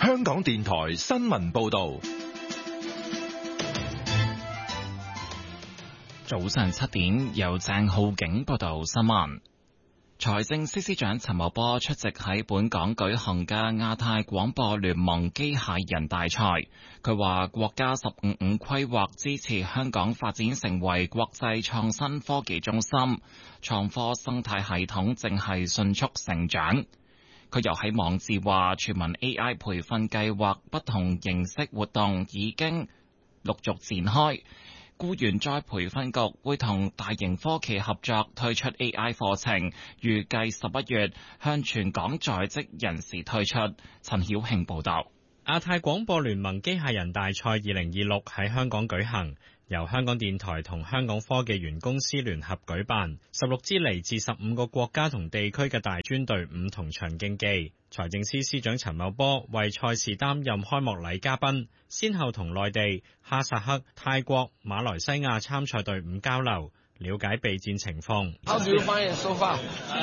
香港電台新聞報道。 早上7點，由鄭浩景報道新聞。財政司司長陳茂波出席喺本港舉行嘅亞太廣播聯盟機械人大賽。佢話國家15+5規劃支持香港發展成為國際創新科技中心，創科生態系統正係迅速成長。佢又喺網誌話，全民 AI 培訓計劃不同形式活動已經陸續展開。僱員再培訓局會同大型科企合作推出 AI 課程，預計11月向全港在職人士推出。陳曉慶報道。 亞太廣播聯盟機械人大賽2026喺香港舉行，由香港電台同香港科技園公司聯合舉辦，16支嚟自15個國家同地區嘅大專隊伍同場競技。財政司司長陳茂波為賽事擔任開幕禮嘉賓，先後同內地、哈薩克、泰國、馬來西亞參賽隊伍交流，了解備戰情況。 How do you find it so far?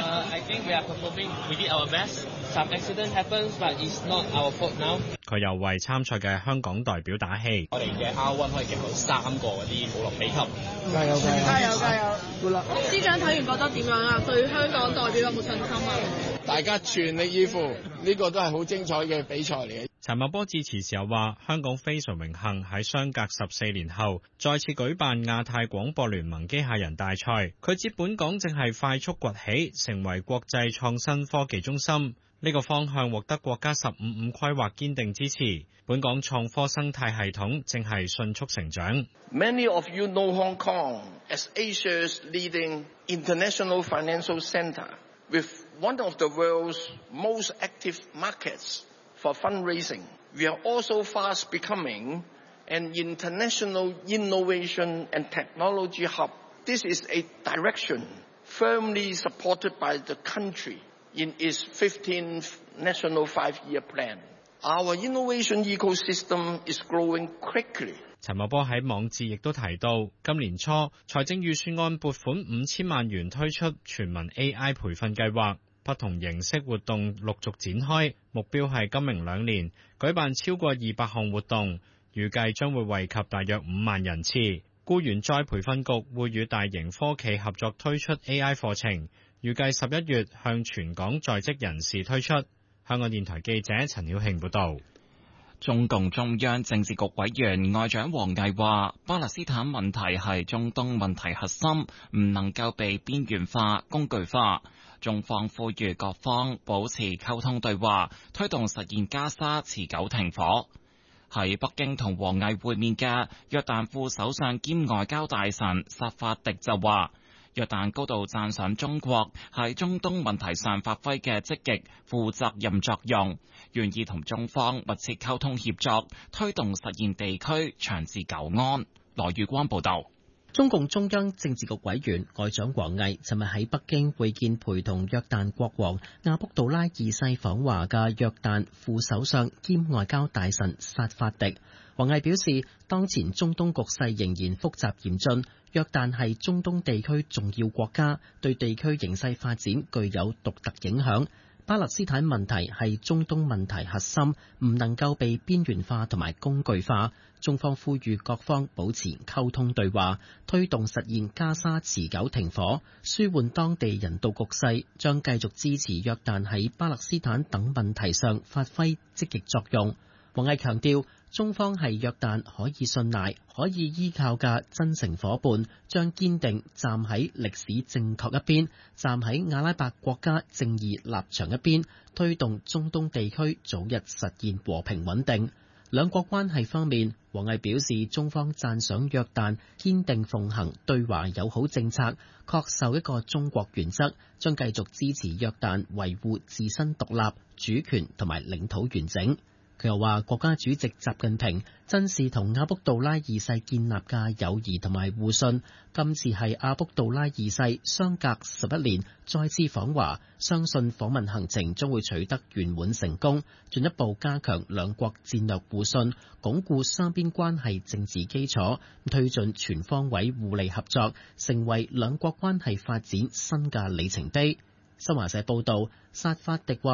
I think we are performing. We did our best. Some accident happens, but it's not our fault now. 佢又為參賽嘅香港代表打氣。 我哋嘅 R1 可以擊到3個嗰啲武林秘笈。 加油加油加油加油！好啦， 司長睇完覺得點樣啊？對香港代表有冇信心啊？ 大家全力以赴，呢個都係好精彩嘅比賽嚟嘅。 陳茂波致辭時候話：香港非常榮幸喺相隔14年後再次舉辦亞太廣播聯盟機械人大賽。佢指本港正係快速崛起，成為國際創新科技中心。呢個方向獲得國家15+5規劃堅定支持。本港創科生態系統正係迅速成長。 Many of you know Hong Kong as Asia's leading international financial center, with one of the world's most active markets for fundraising. We are also fast becoming an international innovation and technology hub. This is a direction firmly supported by the country in its 15th National Five-Year Plan. Our innovation ecosystem is growing quickly. 陳茂波喺網誌亦都提到，今年初財政預算案撥款5000萬元推出全民 AI 培訓計劃，不同形式活動陸續展開，目標係今明2年舉辦超過200項活動，預計將會惠及大約5萬人次。僱員再培訓局會與大型科企合作推出 AI 課程，預計11月向全港在職人士推出。香港電台記者陳曉慶報導。 中共中央政治局委員外長王毅話，巴勒斯坦問題係中東問題核心，唔能夠被邊緣化、工具化。中方呼籲各方保持溝通對話，推動實現加沙持久停火。喺北京同王毅會面嘅約旦副首相兼外交大臣薩法迪就話，約旦高度讚賞中國喺中東問題上發揮嘅積極負責任作用，願意同中方密切溝通協作，推動實現地區長治久安。羅宇光報道。 中共中央政治局委員外長王毅尋日喺北京會見陪同約旦國王阿卜杜拉二世訪華嘅約旦副首相兼外交大臣薩法迪。王毅表示，當前中東局勢仍然複雜嚴峻，約旦係中東地區重要國家，對地區形勢發展具有獨特影響。巴勒斯坦問題係中東問題核心，唔能夠被邊緣化同埋工具化。中方呼籲各方保持溝通對話，推動實現加沙持久停火，舒緩當地人道局勢，將繼續支持約旦喺巴勒斯坦等問題上發揮積極作用。王毅強調，中方係約旦可以信賴、可以依靠嘅真誠夥伴，將堅定站喺歷史正確一邊，站喺阿拉伯國家正義立場一邊，推動中東地區早日實現和平穩定。兩國關係方面，王毅表示，中方讚賞約旦堅定奉行對華友好政策，恪守一個中國原則，將繼續支持約旦維護自身獨立、主權同埋領土完整。佢又話，國家主席習近平珍視同阿卜杜拉二世建立嘅友誼同埋互信，今次係阿卜杜拉二世相隔11年再次訪華，相信訪問行程將會取得圓滿成功，進一步加強兩國戰略互信，鞏固雙邊關係政治基礎，推進全方位互利合作，成為兩國關係發展新嘅里程碑。新華社報道，薩法迪話，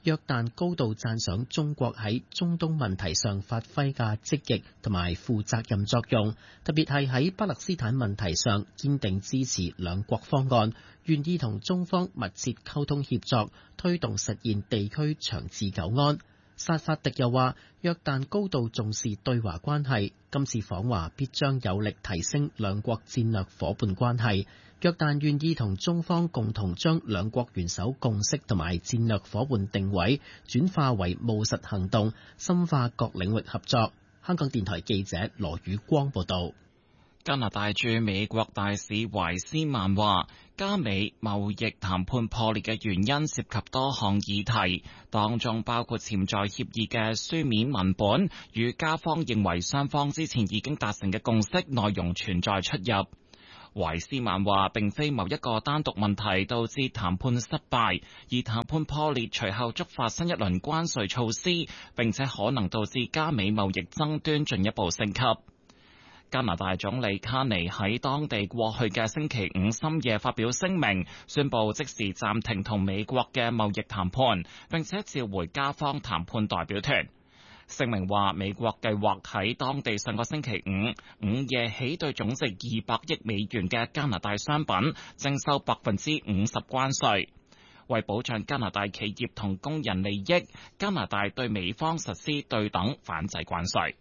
約旦高度讚賞中國喺中東問題上發揮嘅積極同埋負責任作用，特別係喺巴勒斯坦問題上堅定支持兩國方案，願意同中方密切溝通協作，推動實現地區長治久安。薩法迪又話，約旦高度重視對華關係，今次訪華必將有力提升兩國戰略夥伴關係。約旦願意同中方共同將兩國元首共識同埋戰略夥伴定位轉化為務實行動，深化各領域合作。香港電台記者羅宇光報道。 加拿大駐美國大使懷斯曼話，加美貿易談判破裂嘅原因涉及多項議題，當中包括潛在協議嘅書面文本與加方認為雙方之前已經達成嘅共識內容存在出入。懷斯曼話，並非某一個單獨問題導致談判失敗，而談判破裂隨後觸發新一輪關稅措施，並且可能導致加美貿易爭端進一步升級。加拿大總理卡尼喺當地過去嘅星期五深夜發表聲明，宣布即時暫停同美國嘅貿易談判，並且召回加方談判代表團。聲明話，美國計劃喺當地上個星期五午夜起對總值200億美元嘅加拿大商品徵收50%關稅。為保障加拿大企業同工人利益，加拿大對美方實施對等反制關稅。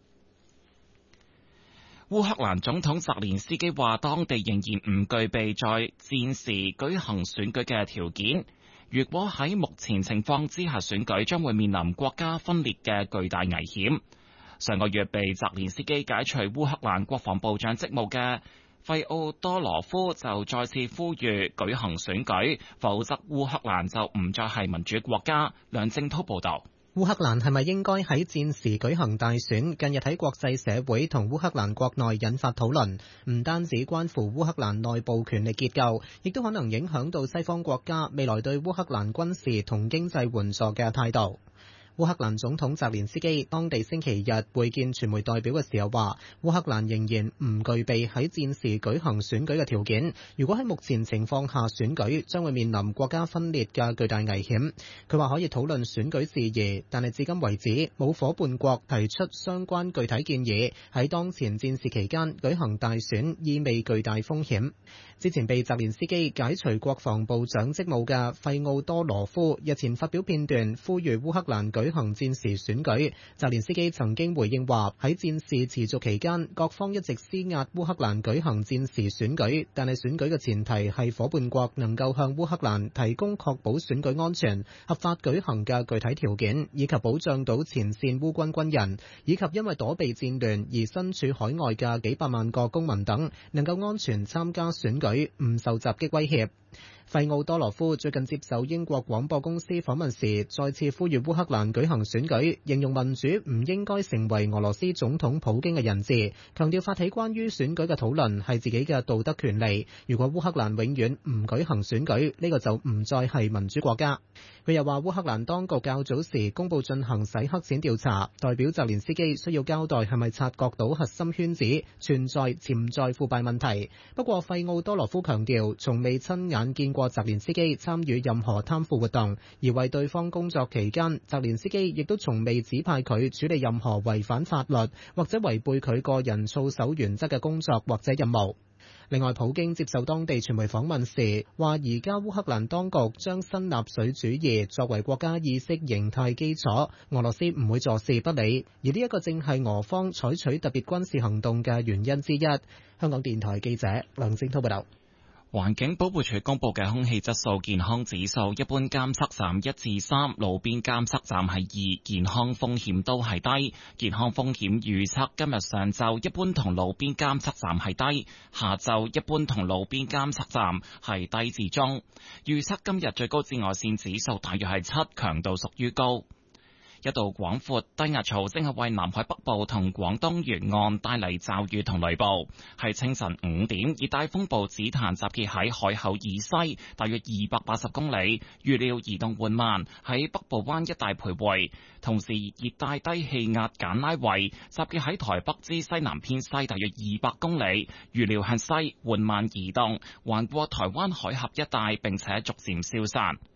烏克蘭總統澤連斯基話，當地仍然唔具備在戰時舉行選舉嘅條件。如果喺目前情況之下選舉，將會面臨國家分裂嘅巨大危險。上個月被澤連斯基解除烏克蘭國防部長職務嘅費奧多羅夫就再次呼籲舉行選舉，否則烏克蘭就唔再係民主國家。梁正濤報道。 烏克蘭係咪應該喺戰時舉行大選？近日喺國際社會同烏克蘭國內引發討論，唔單止關乎烏克蘭內部權力結構，亦都可能影響到西方國家未來對烏克蘭軍事同經濟援助嘅態度。烏克蘭總統澤連斯基當地星期日會見傳媒代表嘅時候話，烏克蘭仍然唔具備喺戰時舉行選舉嘅條件。如果喺目前情況下選舉，將會面臨國家分裂嘅巨大危險。佢話可以討論選舉事宜，但係至今為止冇夥伴國提出相關具體建議。喺當前戰事期間舉行大選意味巨大風險。之前被澤連斯基解除國防部長職務嘅費奧多羅夫日前發表片段，呼籲烏克蘭舉行戰時選舉。澤連斯基曾經回應話，喺戰事持續期間，各方一直施壓烏克蘭舉行戰時選舉，但係選舉嘅前提係夥伴國能夠向烏克蘭提供確保選舉安全、合法舉行嘅具體條件，以及保障到前線烏軍軍人，以及因為躲避戰亂而身處海外嘅幾百萬個公民等，能夠安全參加選舉，唔受襲擊威脅。費奧多羅夫最近接受英國廣播公司訪問時，再次呼籲烏克蘭舉行選舉，形容民主唔應該成為俄羅斯總統普京嘅人質，強調發起關於選舉嘅討論係自己嘅道德權利。如果烏克蘭永遠唔舉行選舉，呢個就唔再係民主國家。佢又話，烏克蘭當局較早時公佈進行洗黑錢調查，代表澤連斯基需要交代係咪察覺到核心圈子存在潛在腐敗問題。不過費奧多羅夫強調，從未親眼見過澤連斯基參與任何貪腐活動，而為對方工作期間，澤連斯基亦都從未指派佢處理任何違反法律或者違背佢個人操守原則嘅工作或者任務。另外，普京接受當地傳媒訪問時話，而家烏克蘭當局將新納粹主義作為國家意識形態基礎，俄羅斯唔會坐視不理，而呢一個正係俄方採取特別軍事行動嘅原因之一。香港電台記者梁正濤報道。 環境保護署公布嘅空氣質素健康指數，一般監測站1至3，路邊監測站係2，健康風險都係低。健康風險預測今日上晝一般同路邊監測站係低，下晝一般同路邊監測站係低至中。預測今日最高紫外線指數大約係7，強度屬於高。一道廣闊低壓槽正係為南海北部同廣東沿岸帶嚟驟雨同雷暴。係清晨5點，熱帶風暴紫檀集結喺海口以西大約280公里，預料移動緩慢，喺北部灣一帶徘徊。同時，熱帶低氣壓簡拉維集結喺台北之西南偏西大約200公里，預料向西緩慢移動，橫過台灣海峽一帶，並且逐漸消散。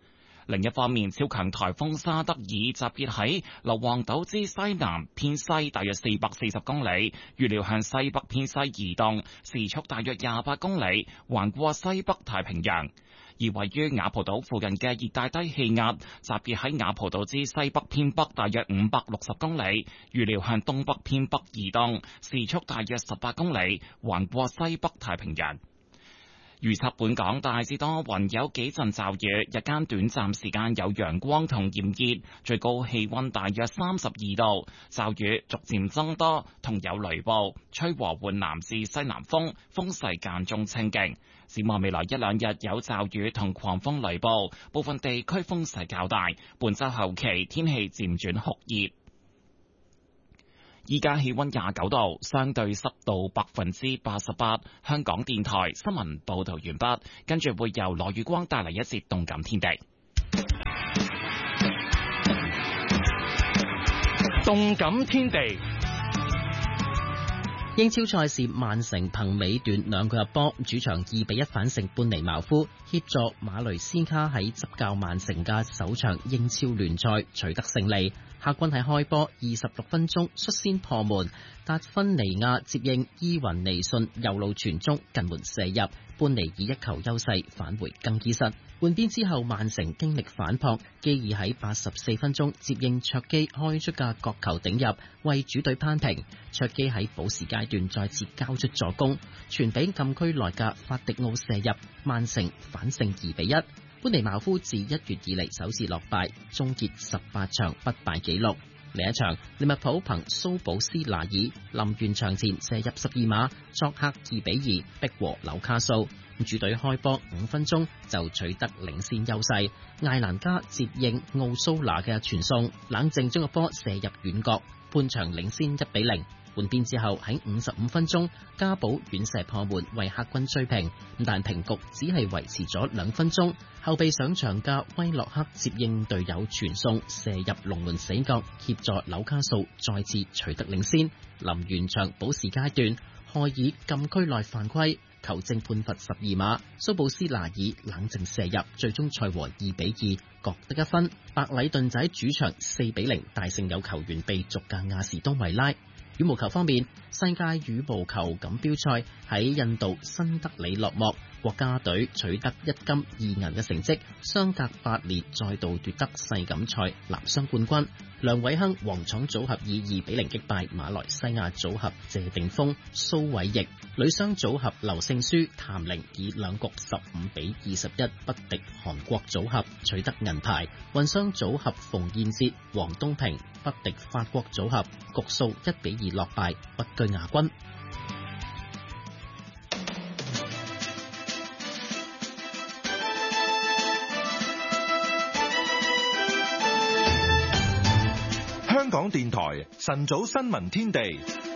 另一方面，超強颱風沙德爾集結喺硫磺島之西南偏西大約440公里，預料向西北偏西移動，時速大約28公里，橫過西北太平洋。而位於雅蒲島附近嘅熱帶低氣壓集結喺雅蒲島之西北偏北大約560公里，預料向東北偏北移動，時速大約18公里，橫過西北太平洋。預測本港大致多雲，有幾陣驟雨，日間短暫時間有陽光同炎熱，最高氣溫大約32度。驟雨逐漸增多，同有雷暴，吹和緩南至西南風，風勢間中清勁。展望未來一兩日有驟雨同狂風雷暴，部分地區風勢較大。本週後期天氣漸轉酷熱。依家氣溫29度，相對濕度88%。香港電台新聞報道完畢，跟住會由羅宇光帶嚟一節動感天地。 動感天地。 英超賽事，曼城憑尾段兩個入波，主場2-1反勝般尼茅夫，協助馬雷斯卡喺執教曼城嘅首場英超聯賽取得勝利。客軍喺開波26分鐘率先破門，達芬尼亞接應伊雲尼遜右路傳中近門射入，般尼以一球優勢返回更衣室。換邊之後，曼城經歷反撲，基爾喺84分鐘接應卓基開出嘅角球頂入，為主隊扳平。卓基喺補時階段再次交出助攻，傳俾禁區內嘅法迪奧射入，曼城反勝2-1。般尼茅夫自1月以嚟首次落敗，終結18場不敗紀錄。另一場，利物浦憑蘇保斯拿爾臨完場前射入12碼，作客2-2逼和紐卡素。主隊開波5分鐘就取得領先優勢，艾蘭加接應奧蘇拿嘅傳送，冷靜將個波射入遠角，半場領先1-0。換邊之後喺55分鐘，加寶遠射破門為客軍追平，但平局只係維持咗2分鐘。後備上場嘅威洛克接應隊友傳送射入龍門死角，協助紐卡素再次取得領先。臨完場補時階段，害爾禁區內犯規，球證判罰12碼，蘇布斯拿爾冷靜射入，最終賽和2-2，各得一分。白禮頓仔主場4-0大勝有球員被逐嘅亞士東維拉。羽毛球方面，世界羽毛球錦標賽喺印度新德里落幕，國家隊取得1金2銀嘅成績，相隔8年再度奪得世錦賽男雙冠軍。梁偉亨、黃廠組合以2-0擊敗馬來西亞組合謝定峰、蘇偉譯，女雙組合劉聖書、譚玲以兩局15-21不敵韓國組合，取得銀牌。混雙組合馮燕哲、黃東萍不敵法國組合，局數1-2落敗，不居亞軍。 香港電台晨早新聞天地。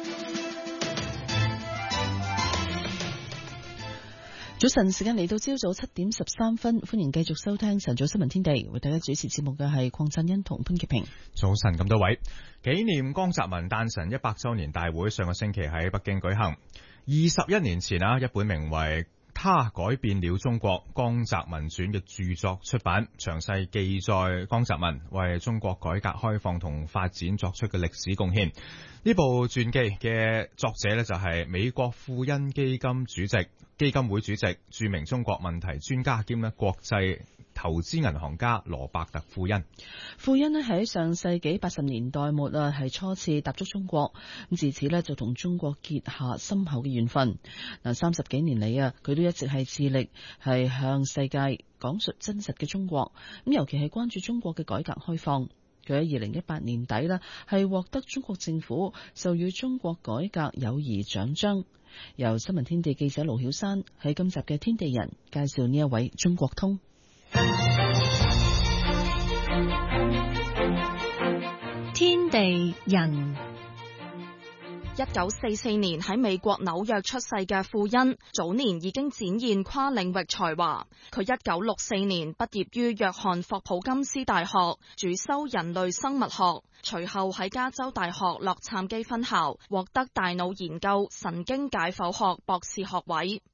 早晨，時間嚟到朝早7:13，歡迎繼續收聽晨早新聞天地，為大家主持節目嘅係鄺振欣同潘潔平。 早晨咁多位，紀念江澤民誕辰100周年大會上個星期喺北京舉行。21年前一本名為《他改變了中國：江澤民傳》嘅著作出版，詳細記載江澤民為中國改革開放同發展作出嘅歷史貢獻。呢部傳記嘅作者呢，就係美國富恩基金會主席、著名中國問題專家兼國際投資銀行家羅伯特富恩。 富恩呢喺上世紀80年代末係初次踏足中國，咁自此呢就同中國結下深厚嘅緣分。30幾年嚟佢都一直係致力係向世界講述真實嘅中國，咁尤其係關注中國嘅改革開放。佢喺2018年底呢係獲得中國政府授予中國改革友誼獎章。由新聞天地記者盧曉山喺今集嘅天地人介紹呢一位中國通。 天地人。1944年喺美國紐約出世嘅富恩，早年已經展現跨領域才華。佢1964年畢業於約翰霍普金斯大學，主修人類生物學。隨後喺加州大學洛杉磯分校獲得大腦研究神經解剖學博士學位。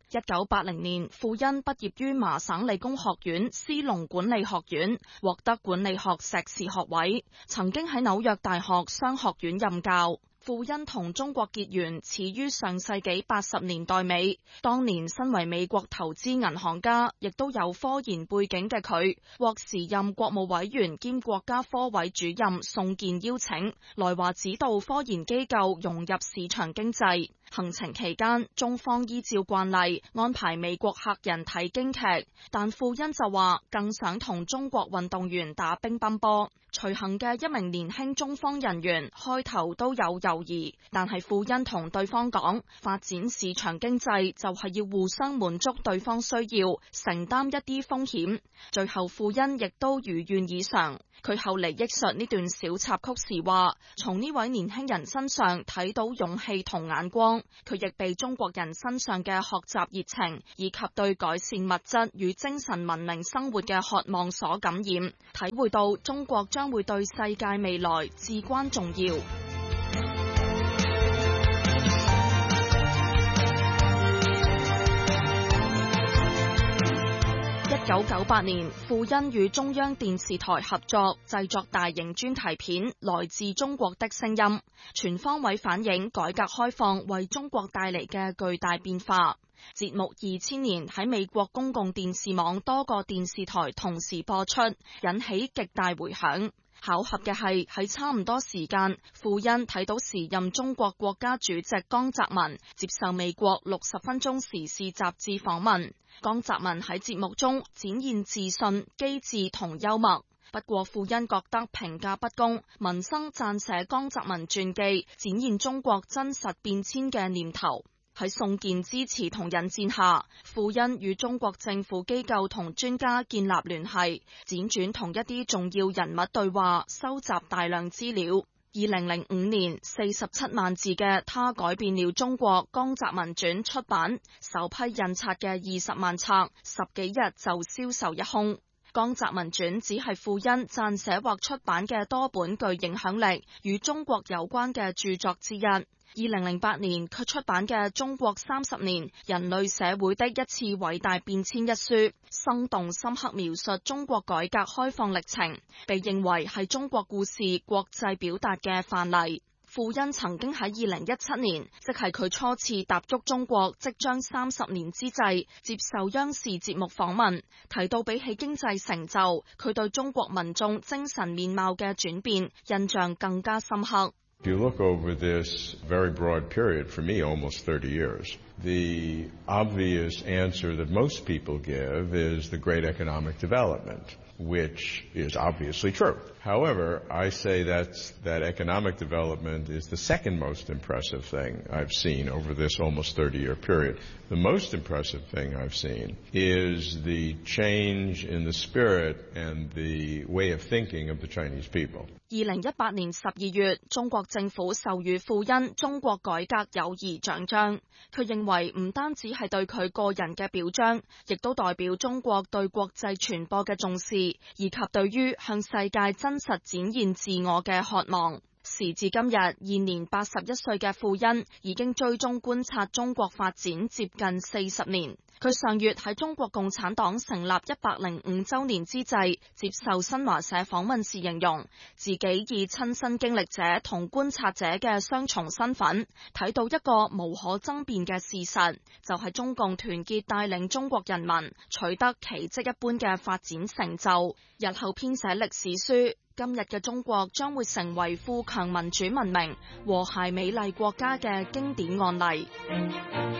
1980年，傅恩畢業於麻省理工學院斯隆管理學院，獲得管理學碩士學位，曾經喺紐約大學商學院任教。傅恩同中國結緣始於上世紀80年代尾，當年身為美國投資銀行家，亦都有科研背景嘅佢，獲時任國務委員兼國家科委主任宋健邀請，來華指導科研機構融入市場經濟。行程期間，中方依照慣例安排美國客人睇京劇，但傅恩就話更想同中國運動員打乒乓波。隨行嘅一名年輕中方人員開頭都有猶豫，但係傅恩同對方講，發展市場經濟就係要互相滿足對方需要，承擔一啲風險。最後傅恩亦都如願以償。佢後嚟憶述呢段小插曲時話，從呢位年輕人身上睇到勇氣同眼光，佢亦被中國人身上嘅學習熱情以及對改善物質與精神文明生活嘅渴望所感染，體會到中國將會對世界未來至關重要。1998年，傅恩與中央電視台合作製作大型專題片《來自中國的聲音》，全方位反映改革開放為中國帶嚟嘅巨大變化。節目2000年喺美國公共電視網多個電視台同時播出，引起極大迴響。巧合嘅係喺差唔多時間，傅恩睇到時任中國國家主席江澤民接受美國60分鐘時事雜誌訪問。江澤民喺節目中展現自信、機智同幽默。不過傅恩覺得評價不公，萌生撰寫江澤民傳記，展現中國真實變遷嘅念頭。喺宋健支持同引薦下，傅恩與中國政府機構同專家建立聯繫，輾轉同一啲重要人物對話，收集大量資料。2005年47萬字嘅《他改變了中國：江澤民傳》出版，首批印刷嘅20萬冊，10幾日就銷售一空。江澤民傳只係傅恩撰寫或出版嘅多本具影響力與中國有關嘅著作之一。2008年，佢出版嘅《中國30年：人類社會的一次偉大變遷》一書，生動深刻描述中國改革開放歷程，被認為係中國故事國際表達嘅範例。傅恩曾經喺2017年，即係佢初次踏足中國即將30年之際，接受央視節目訪問，提到比起經濟成就，佢對中國民眾精神面貌嘅轉變印象更加深刻。 If you look over this very broad period, for me almost 30 years, the obvious answer that most people give is the great economic development, which is obviously true. However, I say that economic development is the second most impressive thing I've seen over this almost 30-year period. The most impressive thing I've seen is the change in the spirit and the way of thinking of the Chinese people. 2018年12月，中國政府授予傅恩中國改革友誼獎章。佢認為唔單止係對佢個人嘅表彰，亦都代表中國對國際傳播嘅重視，以及對於向世界真實展現自我嘅渴望。時至今日，現年81歲嘅傅恩已經追蹤觀察中國發展接近40年。佢上月喺中國共產黨成立105週年之際，接受新華社訪問時形容，自己以親身經歷者同觀察者嘅雙重身份，睇到一個無可爭辯嘅事實，就係中共團結帶領中國人民取得奇蹟一般嘅發展成就。日後編寫歷史書，今日嘅中國將會成為富強民主文明、和諧美麗國家嘅經典案例。